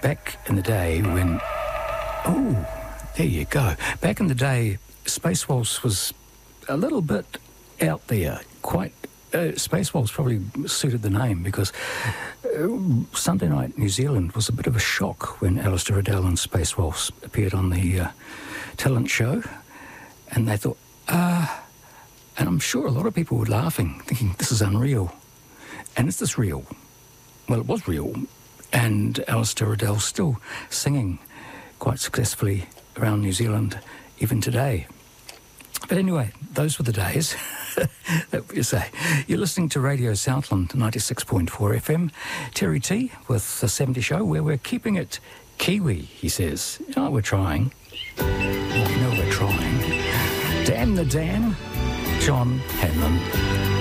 back in the day when... Oh, there you go. Back in the day, Space Waltz was a little bit out there. Quite... Space Waltz probably suited the name because Sunday Night New Zealand was a bit of a shock when Alistair Riddell and Space Waltz appeared on the talent show. And they thought, and I'm sure a lot of people were laughing, thinking, this is unreal. And is this real? Well, it was real. And Alistair Riddell still singing quite successfully around New Zealand even today. But anyway, those were the days. That you say. You're listening to Radio Southland 96.4 FM. Terry T with the 70 Show, where we're keeping it Kiwi, he says. Oh, we're trying. Well, we know we're trying. Damn the Dan, John Hanlon.